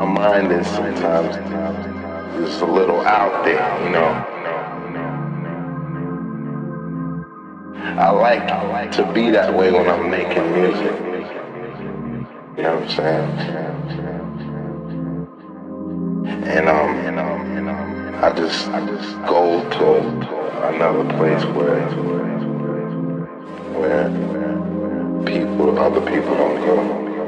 mind is sometimes just a little out there, you know. I like to be that way when I'm making music. You know what I'm saying? And I just go to another place where other people don't go.